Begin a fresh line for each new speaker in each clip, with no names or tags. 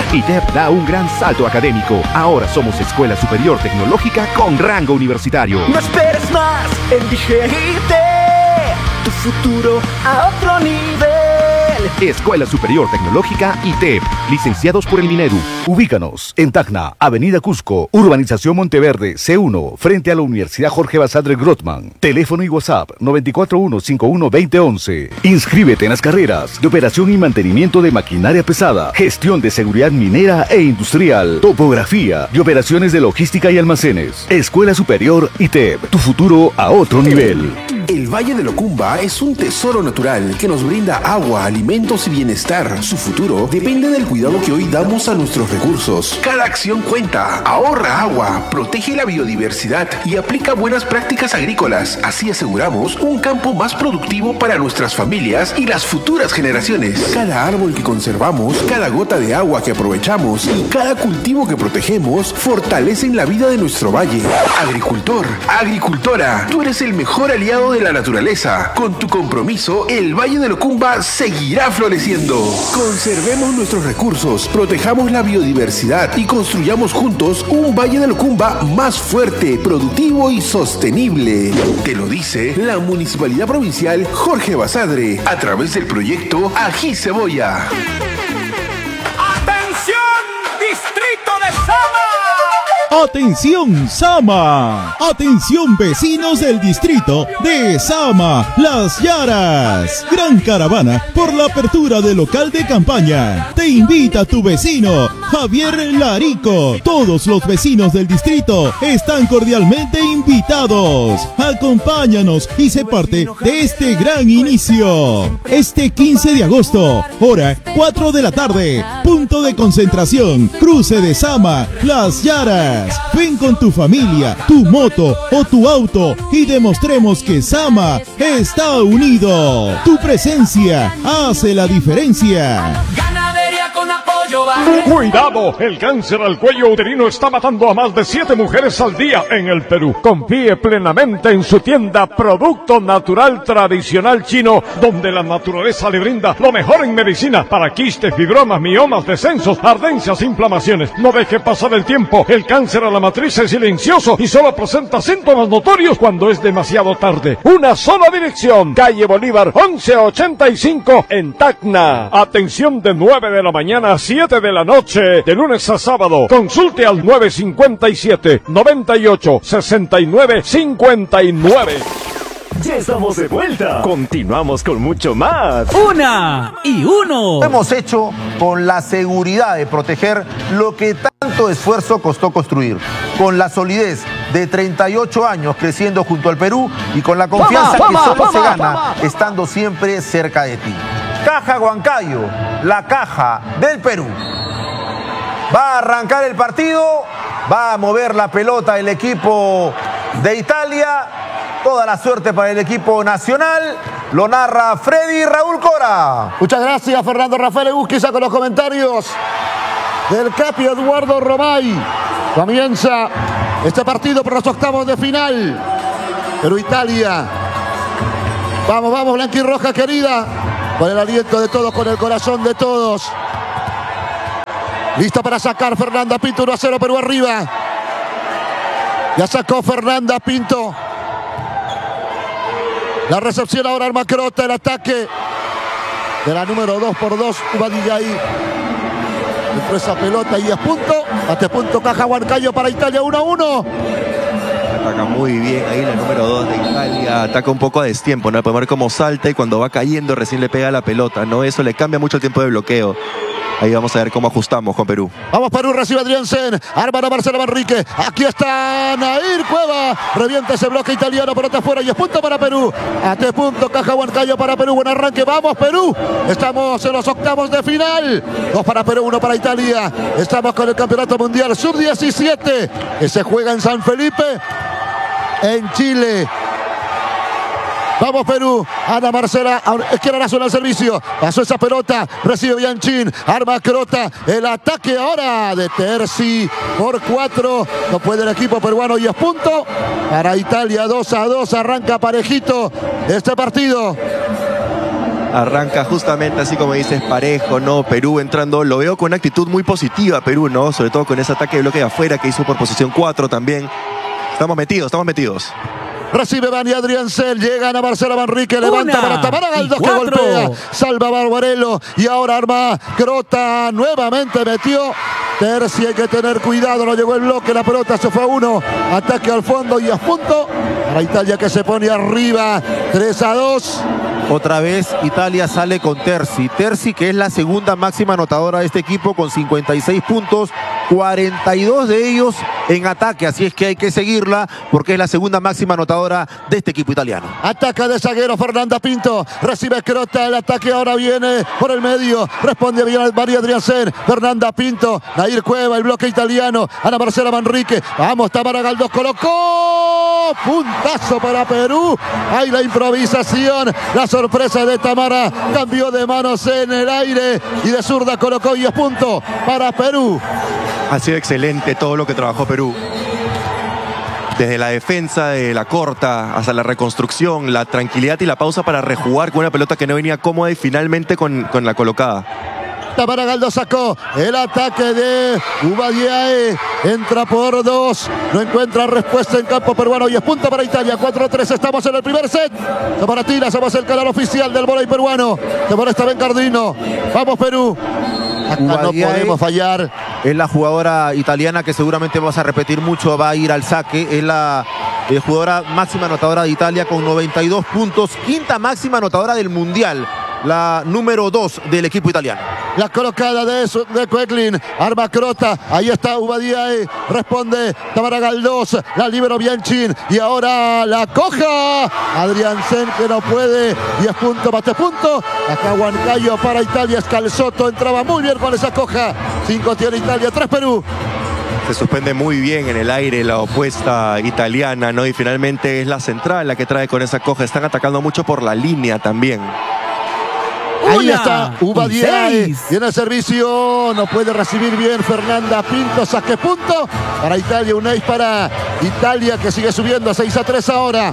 ITEP da un gran salto académico. Ahora somos Escuela Superior Tecnológica con rango universitario.
No esperes más, elige ITEP, tu futuro a otro nivel.
Escuela Superior Tecnológica ITEP, licenciados por el Minedu.
Ubícanos en Tacna, Avenida Cusco, Urbanización Monteverde, C1, frente a la Universidad Jorge Basadre Grossman. Teléfono y WhatsApp 941-51-2011. Inscríbete en las carreras de operación y mantenimiento de maquinaria pesada, gestión de seguridad minera e industrial, topografía y operaciones de logística y almacenes. Escuela Superior ITEP, tu futuro a otro nivel.
El Valle de Locumba es un tesoro natural que nos brinda agua, alimentos y bienestar. Su futuro depende del cuidado que hoy damos a nuestros recursos. Cada acción cuenta. Ahorra agua, protege la biodiversidad y aplica buenas prácticas agrícolas. Así aseguramos un campo más productivo para nuestras familias y las futuras generaciones. Cada árbol que conservamos, cada gota de agua que aprovechamos y cada cultivo que protegemos fortalecen la vida de nuestro valle. Agricultor, agricultora, tú eres el mejor aliado de la naturaleza. Con tu compromiso, el Valle de Locumba seguirá floreciendo. Conservemos nuestros recursos, protejamos la biodiversidad y construyamos juntos un Valle de Locumba más fuerte, productivo y sostenible. Te lo dice la Municipalidad Provincial Jorge Basadre a través del proyecto Ají Cebolla.
¡Atención, Distrito de Sama!
¡Atención, Sama! ¡Atención, vecinos del distrito de Sama, Las Yaras! Gran caravana por la apertura del local de campaña. Te invita tu vecino, Javier Larico. Todos los vecinos del distrito están cordialmente invitados. Acompáñanos y sé parte de este gran inicio. Este 15 de agosto, hora 4 de la tarde, punto de concentración, cruce de Sama, Las Yaras. Ven con tu familia, tu moto o tu auto y demostremos que Sama está unido. Tu presencia hace la diferencia.
Ganadería con apoyo.
¡Cuidado! El cáncer al cuello uterino está matando a más de 7 mujeres al día en el Perú. Confíe plenamente en su tienda Producto Natural Tradicional Chino, donde la naturaleza le brinda lo mejor en medicina para quistes, fibromas, miomas, descensos, ardencias, inflamaciones. No deje pasar el tiempo. El cáncer a la matriz es silencioso y solo presenta síntomas notorios cuando es demasiado tarde. Una sola dirección: calle Bolívar 1185 en Tacna. Atención de 9 de la mañana a 7 de la noche, de lunes a sábado. Consulte al 958-98-69-59.
Ya estamos de vuelta. Continuamos con mucho más.
¡Una y uno!
Lo hemos hecho con la seguridad de proteger lo que tanto esfuerzo costó construir, con la solidez de 38 años creciendo junto al Perú y con la confianza que solo se gana estando siempre cerca de ti. Caja Huancayo, la caja del Perú. Va a arrancar el partido, va a mover la pelota el equipo de Italia. Toda la suerte para el equipo nacional. Lo narra Freddy Raúl Cora.
Muchas gracias, Fernando Rafael Egusquiza, con los comentarios del Capi Eduardo Romay. Comienza este partido por los octavos de final. Perú-Italia. Vamos, vamos, blanquirroja querida. Con el aliento de todos, con el corazón de todos. Lista para sacar Fernanda Pinto, 1-0, Perú arriba. Ya sacó Fernanda Pinto. La recepción ahora Arma Crota, el ataque de la número 2x2, Ubadigaí. Entró esa pelota y es punto. A este punto Caja Huancayo para Italia, 1-1.
Ataca muy bien ahí la número 2 de Italia. Ataca un poco a destiempo, ¿no? Podemos ver cómo salta y cuando va cayendo recién le pega la pelota, ¿no? Eso le cambia mucho el tiempo de bloqueo. Ahí vamos a ver cómo ajustamos con Perú.
Vamos Perú, recibe Adriansen. Álvaro Marcelo Manrique. Aquí está Nair Cueva. Revienta ese bloque italiano, pelota afuera y es punto para Perú. A este punto Caja Huancayo para Perú. Buen arranque. Vamos Perú. Estamos en los octavos de final. 2 para Perú, 1 para Italia. Estamos con el Campeonato Mundial Sub-17 que se juega en San Felipe, en Chile. Vamos Perú, Ana Marcela, izquierda nacional al servicio, pasó esa pelota, recibe Bianchín, arma Crota, el ataque ahora de Terzi por 4, no puede el equipo peruano y es punto para Italia, 2-2, arranca parejito este partido.
Arranca justamente así como dices, parejo, ¿no? Perú entrando, lo veo con una actitud muy positiva, Perú, ¿no? Sobre todo con ese ataque de bloque de afuera que hizo por posición 4 también. Estamos metidos.
Recibe Bani Adriancel, llegan a Marcela Manrique, levanta para Tamara Galdós que golpea, salva Barbarello y ahora arma Crota, nuevamente metió. Terzi, hay que tener cuidado, no llegó el bloque, la pelota se fue a 1, ataque al fondo y a punto para Italia que se pone arriba, 3-2.
Otra vez Italia sale con Terzi. Terzi, que es la segunda máxima anotadora de este equipo con 56 puntos, 42 de ellos en ataque. Así es que hay que seguirla porque es la segunda máxima anotadora de este equipo italiano.
Ataca de zaguero Fernanda Pinto. Recibe Crota. El ataque ahora viene por el medio. Responde bien María Adriancén. Fernanda Pinto. Nair Cueva. El bloque italiano. Ana Marcela Manrique. Vamos, Tamara Galdós colocó. Puntazo para Perú. Hay la improvisación. La sorpresa de Tamara. Cambió de manos en el aire. Y de zurda colocó y es punto para Perú.
Ha sido excelente todo lo que trabajó Perú. Desde la defensa de la corta hasta la reconstrucción, la tranquilidad y la pausa para rejugar con una pelota que no venía cómoda y finalmente con la colocada.
Tamara Galdós sacó el ataque de Ubadiae. Entra por 2. No encuentra respuesta en campo peruano y es punto para Italia. 4-3. Estamos en el primer set. Zamaratina, somos el canal oficial del vóley peruano. Se molesta Bencardino. Vamos Perú. Acá no podemos fallar.
Es la jugadora italiana que seguramente vamos a repetir mucho, va a ir al saque. Es la jugadora máxima anotadora de Italia con 92 puntos. Quinta máxima anotadora del Mundial. La número 2 del equipo italiano.
La colocada de Coeklin. Arma Crota. Ahí está Ubadiae. Responde Tamara Galdós. La libero Bianchin. Y ahora la coja. Adriancén que no puede. Y es punto, bate punto. Acá Huancayo para Italia. Scalzotto entraba muy bien con esa coja. 5 tiene Italia, 3 Perú.
Se suspende muy bien en el aire la opuesta italiana, ¿no? Y finalmente es la central la que trae con esa coja. Están atacando mucho por la línea también.
Ahí está Ubadiae. Viene el servicio. No puede recibir bien Fernanda Pinto. Saque punto para Italia. Un ace para Italia que sigue subiendo a 6-3 ahora.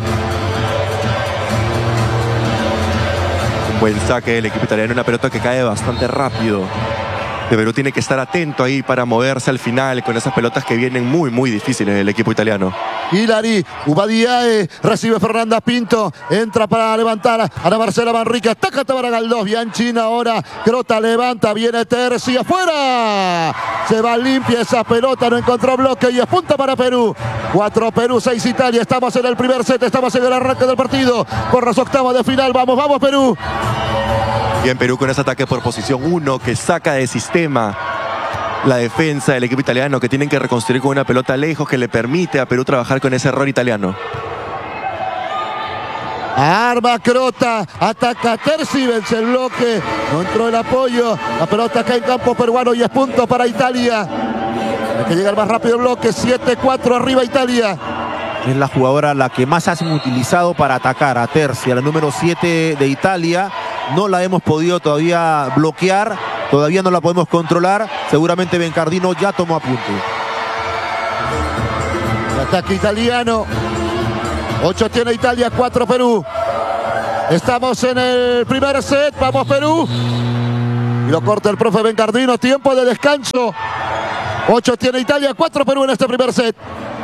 Un buen saque del equipo italiano. Una pelota que cae bastante rápido. Perú tiene que estar atento ahí para moverse al final con esas pelotas que vienen muy, muy difíciles del equipo italiano.
Hilary, Ubadiae, recibe Fernanda Pinto, entra para levantar a Ana Marcela Manrique, ataca Tamara Galdós, Bianchin ahora, Crota levanta, viene Terzi afuera, se va limpia esa pelota, no encontró bloque y es punta para Perú. 4 Perú, 6 Italia, estamos en el primer set, estamos en el arranque del partido, por los octavos de final, vamos Perú.
Bien, Perú con ese ataque por posición 1 que saca de sistema la defensa del equipo italiano, que tienen que reconstruir con una pelota lejos que le permite a Perú trabajar con ese error italiano.
Arma Crota, ataca Terzi, vence el bloque, no entró el apoyo, la pelota cae en campo peruano y es punto para Italia. Hay que llegar más rápido el bloque, 7-4 arriba Italia.
Es la jugadora la que más han utilizado para atacar a Terzi, a la número 7 de Italia. No la hemos podido todavía bloquear, todavía no la podemos controlar. Seguramente Bencardino ya tomó apunte.
El ataque italiano. 8 tiene Italia, 4 Perú. Estamos en el primer set, vamos Perú. Y lo corta el profe Bencardino, tiempo de descanso. 8 tiene Italia, 4 Perú en este primer set.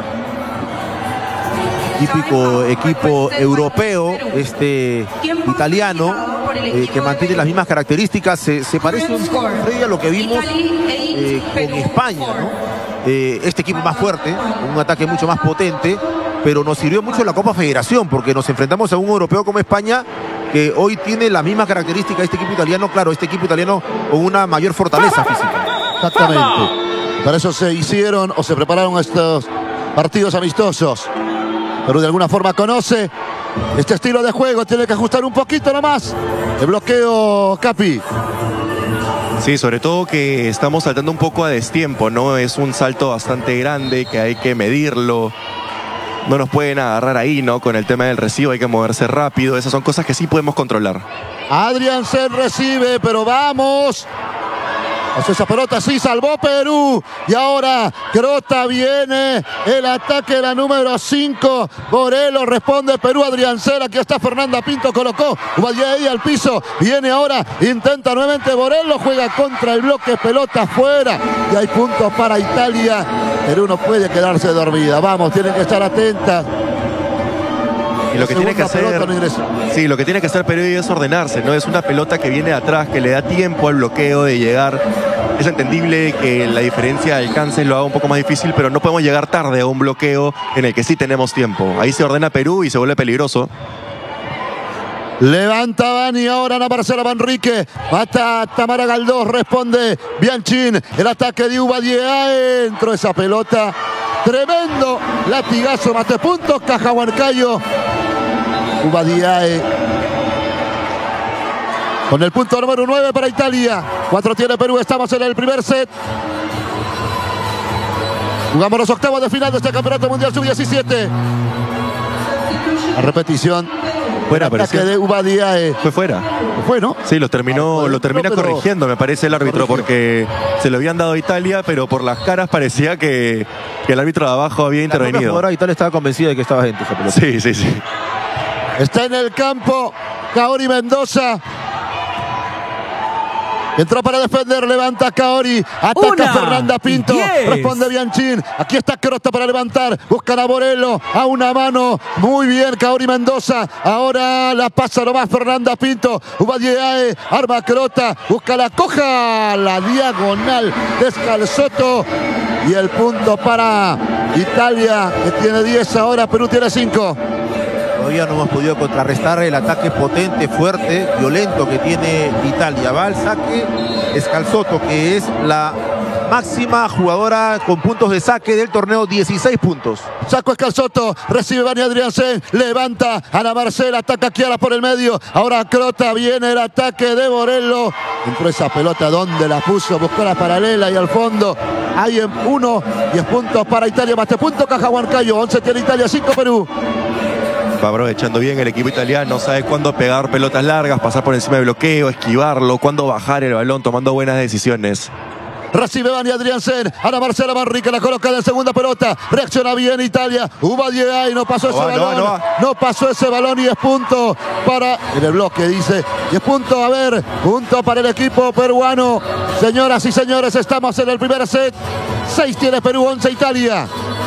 Típico equipo europeo, italiano, que mantiene las mismas características. Se parece un poco a lo que vimos con España, ¿no? Este equipo más fuerte, un ataque mucho más potente, pero nos sirvió mucho la Copa Federación, porque nos enfrentamos a un europeo como España, que hoy tiene las mismas características. Este equipo italiano, claro, este equipo italiano con una mayor fortaleza física.
Exactamente. Para eso se hicieron o se prepararon estos partidos amistosos. Perú de alguna forma conoce este estilo de juego, tiene que ajustar un poquito nomás el bloqueo, Capi.
Sí, sobre todo que estamos saltando un poco a destiempo, ¿no? Es un salto bastante grande que hay que medirlo. No nos pueden agarrar ahí, ¿no? Con el tema del recibo hay que moverse rápido. Esas son cosas que sí podemos controlar.
Adriancén recibe, pero vamos. Hace esa pelota, sí, salvó Perú. Y ahora Crota viene. El ataque de la número 5. Borelo responde Perú. Adriancel. Aquí está Fernanda Pinto. Colocó Ubadiaé al piso. Viene ahora. Intenta nuevamente Borelo. Juega contra el bloque. Pelota afuera. Y hay puntos para Italia. Perú no puede quedarse dormida. Vamos, tienen que estar atentas.
Y lo que tiene que hacer, sí, lo que tiene que hacer Perú es ordenarse, ¿no? Es una pelota que viene de atrás, que le da tiempo al bloqueo de llegar. Es entendible que la diferencia de alcance lo haga un poco más difícil, pero no podemos llegar tarde a un bloqueo en el que sí tenemos tiempo. Ahí se ordena Perú y se vuelve peligroso.
Levanta Bani ahora Ana Marcela Manrique. Mata Tamara Galdós. Responde Bianchín. El ataque de Ubadiaé. Entró esa pelota. Tremendo latigazo. Mate puntos. Caja Huancayo. Ubadiaé. Con el punto número 9 para Italia. 4 tiene Perú. Estamos en el primer set. Jugamos los octavos de final de este Campeonato Mundial Sub-17. La repetición.
Fuera,
ataque de Ubadiaé.
Fue fuera.
Fue, ¿no?
Sí, lo termina corrigiendo, me parece el árbitro, porque se lo habían dado a Italia, pero por las caras parecía que el árbitro de abajo había intervenido.
Ahora Italia estaba convencida de que estaba gente esa pelota.
Sí, sí, sí.
Está en el campo Kaori Mendoza. Entró para defender, levanta Kaori, ataca Fernanda Pinto, responde Bianchín, aquí está Crota para levantar, buscan a Borelo, a una mano, muy bien Kaori Mendoza, ahora la pasa nomás Fernanda Pinto, Ubadiaé, arma Crota, busca la coja, la diagonal, Descalzoto, y el punto para Italia, que tiene 10 ahora, Perú tiene 5.
Todavía no hemos podido contrarrestar el ataque potente, fuerte, violento que tiene Italia. Va al saque Descalzoto, que es la máxima jugadora con puntos de saque del torneo, 16 puntos.
Saco Escalzoto, recibe Bani Adriancén, levanta Ana Marcela, ataca Kiara por el medio. Ahora Crota, viene el ataque de Borelo. Entró esa pelota, donde la puso, buscó la paralela y al fondo. Hay 1, 10 puntos para Italia, más 3 puntos Caja Huancayo, 11 tiene Italia, 5 Perú.
Va aprovechando bien el equipo italiano, sabe cuándo pegar pelotas largas, pasar por encima del bloqueo, esquivarlo, cuándo bajar el balón, tomando buenas decisiones.
Recibe Bani Adriancén, Ana Marcela Manrique la coloca en la segunda pelota, reacciona bien Italia, Ubadiaé, no pasó ese balón, no pasó ese balón y es punto para, en el bloque dice, y es punto, a ver, punto para el equipo peruano. Señoras y señores, estamos en el primer set, 6 tiene Perú, 11 Italia.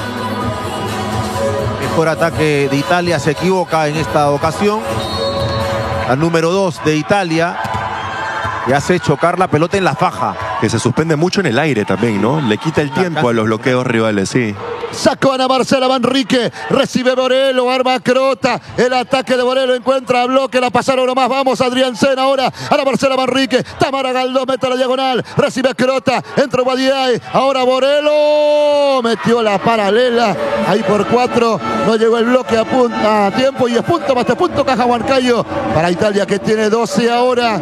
Mejor ataque de Italia, se equivoca en esta ocasión. La número 2 de Italia, que hace chocar la pelota en la faja.
Que se suspende mucho en el aire también, ¿no? Le quita el tiempo a los bloqueos rivales, sí.
Sacó Ana Marcela Manrique, recibe Borelo, arma Crota, el ataque de Borelo, encuentra bloque, la pasaron nomás, vamos Adriancén ahora, Ana Marcela Manrique, Tamara Galdós mete la diagonal, recibe Crota, entra Ubadiaé, ahora Borelo, metió la paralela, ahí por 4, no llegó el bloque a tiempo y es punto, más 3 puntos Caja Huancayo para Italia, que tiene 12 ahora.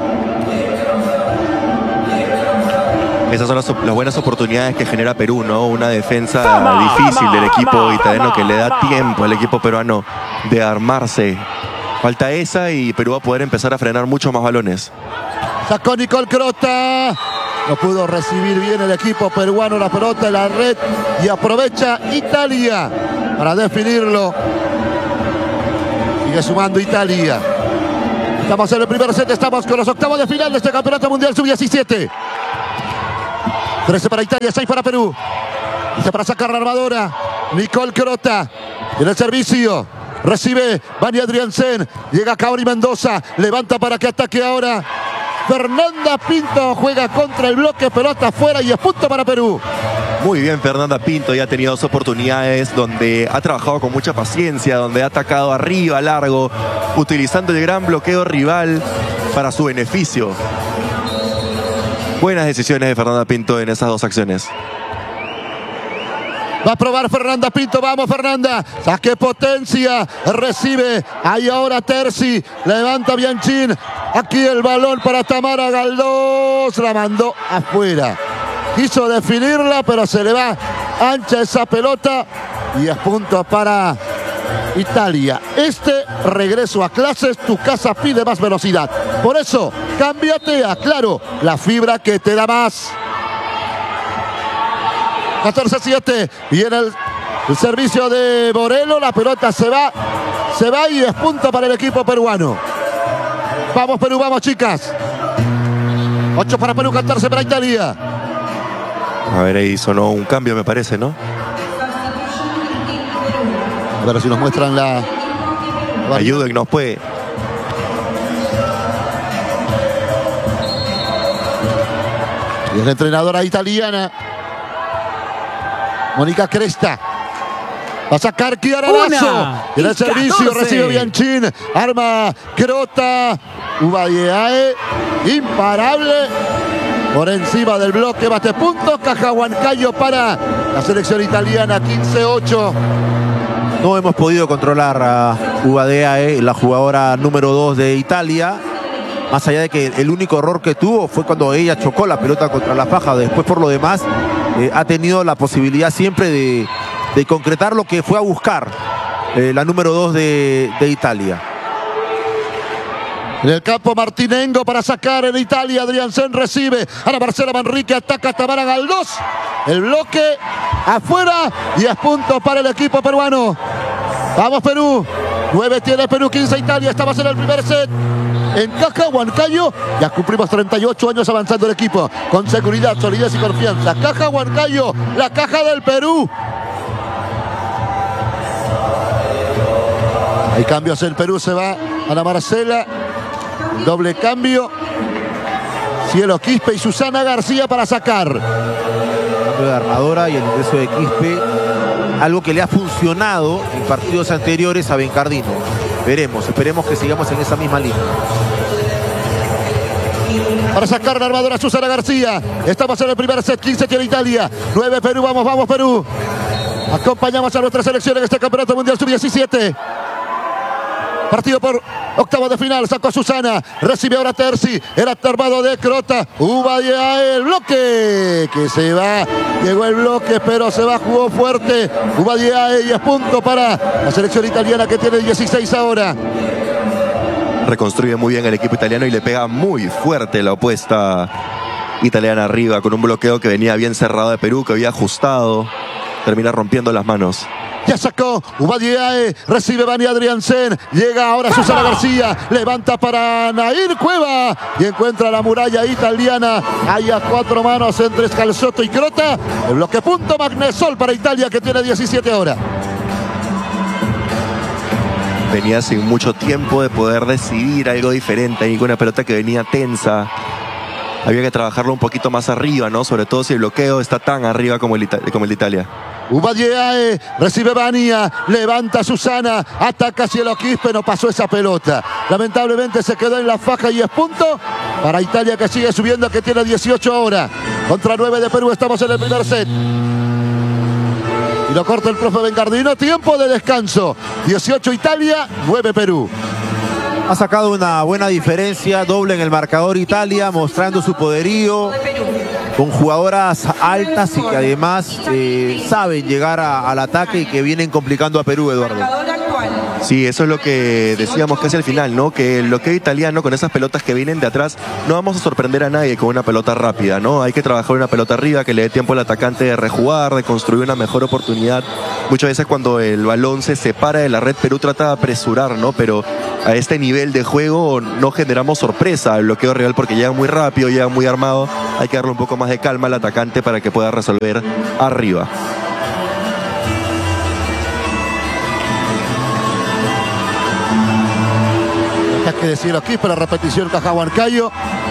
Esas son las buenas oportunidades que genera Perú, ¿no? Una defensa difícil del equipo italiano que le da tiempo al equipo peruano de armarse. Falta esa y Perú va a poder empezar a frenar mucho más balones.
Sacó Nicole Crota. No pudo recibir bien el equipo peruano la pelota en la red y aprovecha Italia para definirlo. Sigue sumando Italia. Estamos en el primer set, estamos con los octavos de final de este Campeonato Mundial Sub-17. 13 para Italia, 6 para Perú. Dice para sacar la armadora. Nicole Crota. En el servicio. Recibe Bani Adriancén. Llega Kaori Mendoza. Levanta para que ataque ahora. Fernanda Pinto juega contra el bloque. Pelota afuera y es punto para Perú.
Muy bien Fernanda Pinto, ya ha tenido 2 oportunidades donde ha trabajado con mucha paciencia, donde ha atacado arriba, largo, utilizando el gran bloqueo rival para su beneficio. Buenas decisiones de Fernanda Pinto en esas 2 acciones.
Va a probar Fernanda Pinto, vamos Fernanda, saque potencia, recibe, ahí ahora Terzi, levanta Bianchín, aquí el balón para Tamara Galdós, la mandó afuera. Quiso definirla, pero se le va ancha esa pelota y es punto para Italia. Este regreso a clases, tu casa pide más velocidad. Por eso, cámbiate a Claro, la fibra que te da más. 14-7. Viene el servicio de Morelo. La pelota se va y es punto para el equipo peruano. Vamos Perú, vamos chicas. 8 para Perú, 14 para Italia.
A ver, ahí sonó un cambio, me parece, ¿no?
A ver si nos muestran la...
Ayúdennos, pues.
Y es la entrenadora italiana, Mónica Cresta. Va a sacar Chiara Lasso. En el servicio
14.
recibe Bianchín. Arma Crota. Ubadiae. Imparable. Por encima del bloque. Bate puntos. Caja Huancayo para la selección italiana. 15-8.
No hemos podido controlar a Ubadiae, la jugadora número 2 de Italia. Más allá de que el único error que tuvo fue cuando ella chocó la pelota contra la faja. Después, por lo demás, ha tenido la posibilidad siempre de concretar lo que fue a buscar la número 2 de Italia.
En el campo Martinengo para sacar en Italia. Adriansen recibe. Ana Marcela Manrique ataca Tamara Galdós. El bloque afuera y es punto para el equipo peruano. Vamos Perú. 9 tiene Perú, 15 Italia. Estamos en el primer set. En Caja Huancayo ya cumplimos 38 años avanzando el equipo. Con seguridad, solidez y confianza. Caja Huancayo, la caja del Perú. Hay cambios en Perú, se va Ana Marcela. Doble cambio. Cielo Quispe y Susana García para sacar.
Cambio de armadora y el ingreso de Quispe. Algo que le ha funcionado en partidos anteriores a Bencardino. Esperemos que sigamos en esa misma línea.
Para sacar la armadora Susana García. Estamos en el primer set, 15 tiene Italia. 9 Perú, vamos Perú. Acompañamos a nuestra selección en este Campeonato Mundial Sub-17. Partido por octavos de final, sacó a Susana, recibe ahora Terzi, era armado de Crota, Ubadiae, el bloque, que se va, llegó el bloque, pero se va, jugó fuerte, Ubadiae, y es punto para la selección italiana que tiene 16 ahora.
Reconstruye muy bien el equipo italiano y le pega muy fuerte la opuesta italiana arriba, con un bloqueo que venía bien cerrado de Perú, que había ajustado, termina rompiendo las manos.
Ya sacó Ubadiae, recibe Vani Adriansen, llega ahora Susana García, levanta para Nair Cueva y encuentra la muralla italiana. Hay a 4 manos entre Scalzotto y Crota. El bloque punto Magnesol para Italia que tiene 17 ahora.
Venía sin mucho tiempo de poder decidir algo diferente ahí con una pelota que venía tensa. Había que trabajarlo un poquito más arriba, ¿no? Sobre todo si el bloqueo está tan arriba como el de Italia.
Ubadiae, recibe Vania, levanta Susana, ataca Cielo Quispe, no pasó esa pelota. Lamentablemente se quedó en la faja y es punto para Italia que sigue subiendo, que tiene 18 ahora. Contra 9 de Perú, estamos en el primer set. Y lo corta el profe Bencardino, tiempo de descanso. 18 Italia, 9 Perú.
Ha sacado una buena diferencia, doble en el marcador Italia, mostrando su poderío, con jugadoras altas y que además saben llegar al ataque y que vienen complicando a Perú, Eduardo.
Sí, eso es lo que decíamos casi al final, ¿no? Que el bloqueo italiano con esas pelotas que vienen de atrás, no vamos a sorprender a nadie con una pelota rápida, ¿no? Hay que trabajar una pelota arriba que le dé tiempo al atacante de rejugar, de construir una mejor oportunidad. Muchas veces cuando el balón se separa de la red, Perú trata de apresurar, ¿no? Pero a este nivel de juego no generamos sorpresa al bloqueo real porque llega muy rápido, llega muy armado. Hay que darle un poco más de calma al atacante para que pueda resolver arriba.
Que decirlo aquí, pero repetición Caja Huancayo.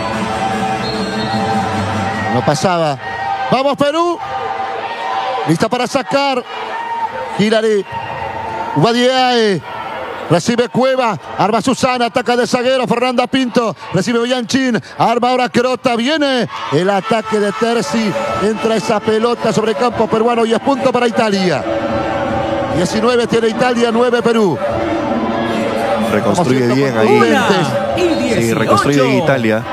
No pasaba. Vamos Perú. Lista para sacar. Hilary. Ubadiae. Recibe Cueva. Arma Susana. Ataca de zaguero. Fernanda Pinto. Recibe Bianchín. Arma ahora Crota. Viene el ataque de Terzi. Entra esa pelota sobre campo peruano y es punto para Italia. 19 tiene Italia, 9 Perú.
Reconstruye bien ahí. Sí, reconstruye bien Italia.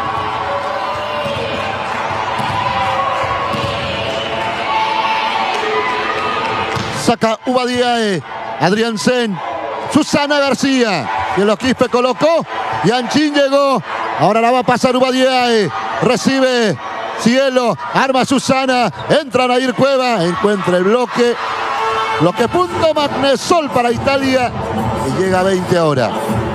Saca Ubadiae. Adriansen. Susana García. Cielo Quispe colocó. Bianchín llegó. Ahora la va a pasar Ubadiae. Recibe Cielo, arma Susana, entra Nair Cueva, encuentra el bloque. Bloque punto Magnesol para Italia y llega a 20 ahora.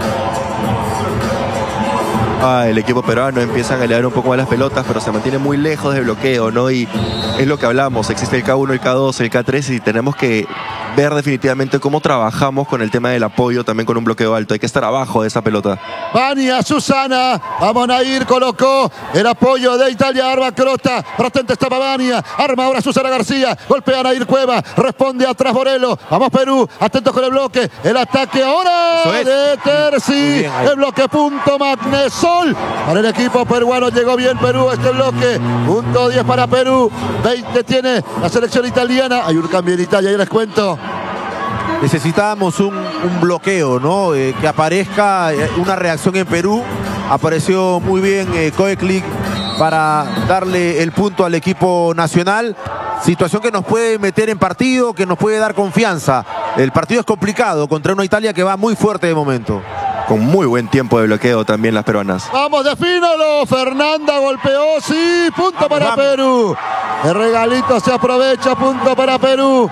El equipo peruano empieza a elevar un poco más las pelotas, pero se mantiene muy lejos del bloqueo, ¿no? Y es lo que hablamos, existe el K1, el K2, el K3 y tenemos que ver definitivamente cómo trabajamos con el tema del apoyo, también con un bloqueo alto. Hay que estar abajo de esa pelota.
Vania, Susana, vamos Nair, colocó el apoyo de Italia, arma Crota, patente estaba Vania, arma ahora Susana García, golpea a Nair Cueva, responde atrás Borelo, vamos Perú, atentos con el bloque, el ataque ahora de Terzi, el bloque punto Magnesol, para el equipo peruano, llegó bien Perú este bloque, punto 10 para Perú, 20 tiene la selección italiana, hay un cambio en Italia, ya les cuento.
Necesitábamos un bloqueo, ¿no? Que aparezca una reacción en Perú. Apareció muy bien Koeklik para darle el punto al equipo nacional. Situación que nos puede meter en partido, que nos puede dar confianza. El partido es complicado contra una Italia que va muy fuerte de momento.
Con muy buen tiempo de bloqueo también las peruanas.
Vamos, defínalo. Fernanda golpeó, sí, punto para Perú. El regalito se aprovecha, punto para Perú.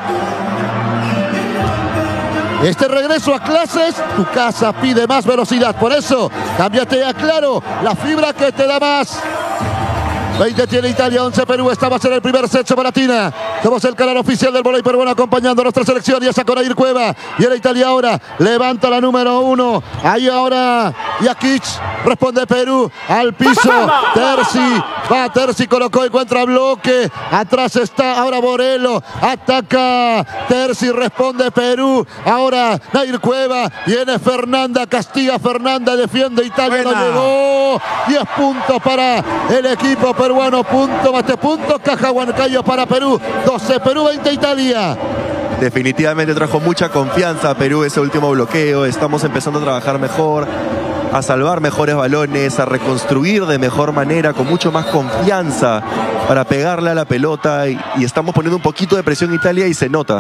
Este regreso a clases, tu casa pide más velocidad. Por eso, cámbiate a Claro, la fibra que te da más. 20 tiene Italia, 11 Perú. Esta va a ser el primer set Latina. Somos el canal oficial del voleibol peruano acompañando a nuestra selección. Y esa con Nair Cueva. Y el Italia ahora levanta la número 1. Ahí ahora Jakic. Responde Perú al piso. Terzi. Va Terzi, colocó, encuentra bloque. Atrás está ahora Borelo. Ataca Terzi, responde Perú. Ahora Nair Cueva. Viene Fernanda, castiga Fernanda, defiende Italia. No llegó. 10 puntos para el equipo peruano. Punto más de puntos. Caja Huancayo para Perú. 12 Perú, 20 Italia.
Definitivamente trajo mucha confianza a Perú ese último bloqueo. Estamos empezando a trabajar mejor, a salvar mejores balones, a reconstruir de mejor manera, con mucho más confianza para pegarle a la pelota y estamos poniendo un poquito de presión en Italia y se nota.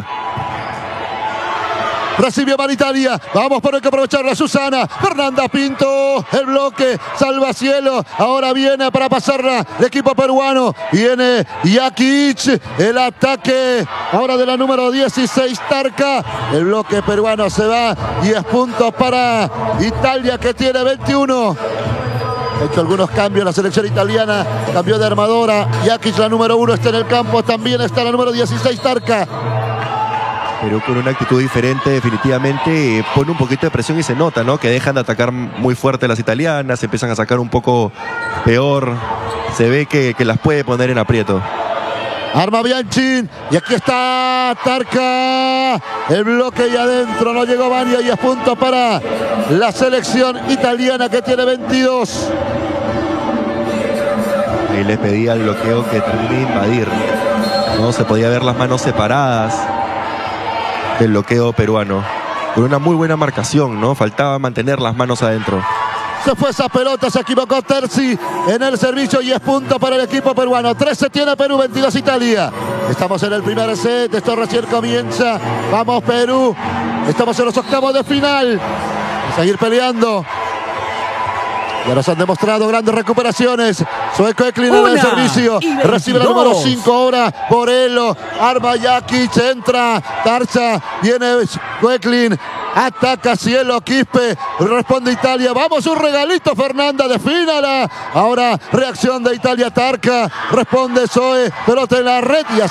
Recibió para Italia. Vamos, pero hay que aprovecharla. Susana. Fernanda Pinto. El bloque. Salva Cielo. Ahora viene para pasarla el equipo peruano. Viene Jakic. El ataque. Ahora de la número 16, Tarca. El bloque peruano se va. 10 puntos para Italia, que tiene 21. Ha hecho algunos cambios la selección italiana. Cambió de armadora. Jakic, la número 1, está en el campo. También está la número 16, Tarca.
Pero con una actitud diferente, definitivamente pone un poquito de presión y se nota, ¿no? Que dejan de atacar muy fuerte las italianas, empiezan a sacar un poco peor. Se ve que las puede poner en aprieto.
Arma Bianchi. Y aquí está Tarca. El bloque y adentro. No llegó Vania. 10 puntos para la selección italiana, que tiene 22.
Ahí les pedía al bloqueo que termine de invadir. No se podía ver las manos separadas del bloqueo peruano. Con una muy buena marcación, ¿no? Faltaba mantener las manos adentro.
Se fue esa pelota, se equivocó Terzi en el servicio. 10 puntos para el equipo peruano. 13 tiene Perú, 22 Italia. Estamos en el primer set, esto recién comienza. Vamos Perú. Estamos en los octavos de final. A seguir peleando. Ya nos han demostrado grandes recuperaciones. Sueco Eklin en el servicio. Recibe la número 5 ahora. Borelo. Arma Jakic. Entra Tarza. Viene Eklin. Ataca Cielo, Quispe. Responde Italia. Vamos, un regalito. Fernanda, defínala. Ahora reacción de Italia. Tarca. Responde Zoe. Pelota en la red. Y